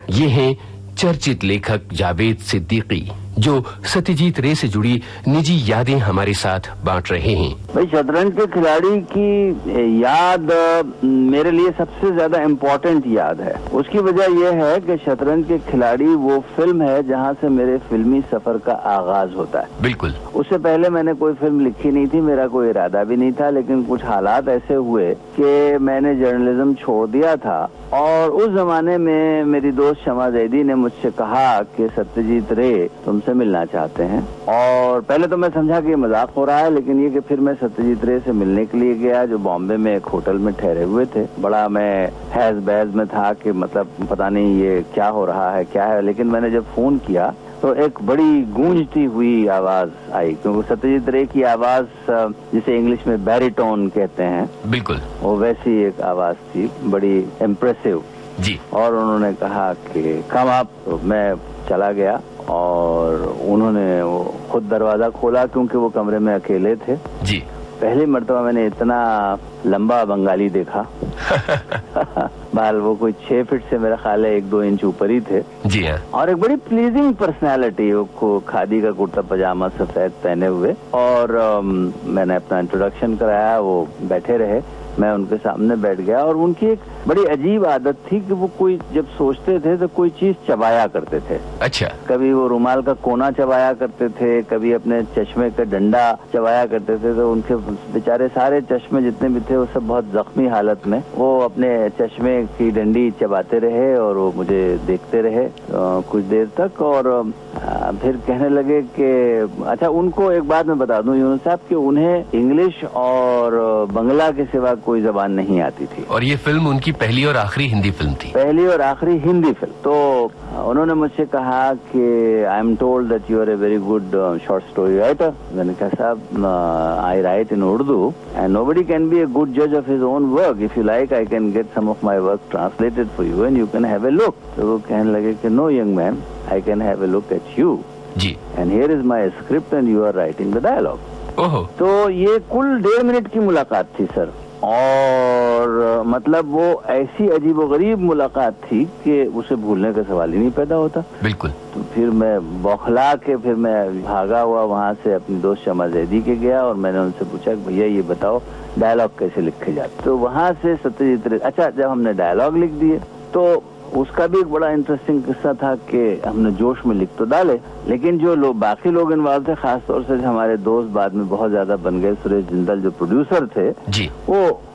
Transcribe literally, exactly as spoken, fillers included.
ये हैं चर्चित लेखक जावेद सिद्दीकी, जो सत्यजीत रे से जुड़ी निजी यादें हमारे साथ बांट रहे हैं। भाई, शतरंज के खिलाड़ी की याद मेरे लिए सबसे ज्यादा इम्पोर्टेंट याद है। उसकी वजह यह है कि शतरंज के खिलाड़ी वो फिल्म है जहां से मेरे फिल्मी सफर का आगाज होता है। बिल्कुल। उससे पहले मैंने कोई फिल्म लिखी नहीं थी, मेरा कोई इरादा भी नहीं था, लेकिन कुछ हालात ऐसे हुए कि मैंने जर्नलिज्म छोड़ दिया था। और उस जमाने में मेरी दोस्त शमा जैदी ने मुझसे कहा कि सत्यजीत रे तुमसे मिलना चाहते हैं। और पहले तो मैं समझा कि ये मजाक हो रहा है, लेकिन ये कि फिर मैं सत्यजीत रे से मिलने के लिए गया, जो बॉम्बे में एक होटल में ठहरे हुए थे। बड़ा मैं हैज बैज में था कि मतलब पता नहीं ये क्या हो रहा है क्या है। लेकिन मैंने जब फोन किया तो एक बड़ी गूंजती हुई आवाज आई, क्योंकि सत्यजीत रे की आवाज जिसे इंग्लिश में बैरिटोन कहते हैं, बिल्कुल वो वैसी एक आवाज थी, बड़ी इम्प्रेसिव जी। और उन्होंने कहा कि कम आप, तो मैं चला गया और उन्होंने वो खुद दरवाजा खोला, क्योंकि वो कमरे में अकेले थे जी। पहली मर्तबा मैंने इतना लंबा बंगाली देखा। बाल वो कोई छह फीट से मेरा ख्याल है एक दो इंच ऊपर ही थे जी हाँ। और एक बड़ी प्लीजिंग पर्सनैलिटी, वो खादी का कुर्ता पजामा सफेद पहने हुए। और आम, मैंने अपना इंट्रोडक्शन कराया, वो बैठे रहे, मैं उनके सामने बैठ गया। और उनकी एक बड़ी अजीब आदत थी कि वो कोई जब सोचते थे तो कोई चीज चबाया करते थे। अच्छा। कभी वो रुमाल का कोना चबाया करते थे, कभी अपने चश्मे का डंडा चबाया करते थे। तो उनके बेचारे सारे चश्मे जितने भी थे वो सब बहुत जख्मी हालत में, वो अपने चश्मे की डंडी चबाते रहे और वो मुझे देखते रहे आ, कुछ देर तक। और आ, फिर कहने लगे कि अच्छा, उनको एक बात मैं बता दूं यूनुस साहब कि उन्हें इंग्लिश और बंगला के सिवा कोई जबान नहीं आती थी। और ये फिल्म उनकी पहली और आखिरी हिंदी फिल्म थी। पहली और आखिरी हिंदी फिल्म। तो उन्होंने मुझसे कहा कि I am told that you R a very good short story writer. मैंने कहा साहब, आई right in Urdu and nobody can be a good जज of his own work. If you like I can get some of my work translated for you and you can have a look. तो वो कहने लगे कि no young man, I can have a look at you ji, and here is my script and you are writing the dialogue. ओहो। तो ये कुल डेढ़ मिनट की मुलाकात थी सर। और मतलब वो ऐसी अजीबोगरीब मुलाकात थी कि उसे भूलने का सवाल ही नहीं पैदा होता। बिल्कुल। तो फिर मैं बौखला के फिर मैं भागा हुआ वहां से अपनी दोस्त शमा जैदी के गया और मैंने उनसे पूछा कि भैया ये बताओ डायलॉग कैसे लिखे जाते। तो वहां से सत्यजीत रे, अच्छा जब हमने डायलॉग लिख दिए तो उसका भी एक बड़ा इंटरेस्टिंग किस्सा था कि हमने जोश में लिख तो डाले, लेकिन जो लोग बाकी लोग इन्वॉल्व थे, खासतौर से हमारे दोस्त बाद में बहुत ज्यादा बन गए, सुरेश जिंदल जो प्रोड्यूसर थे जी, वो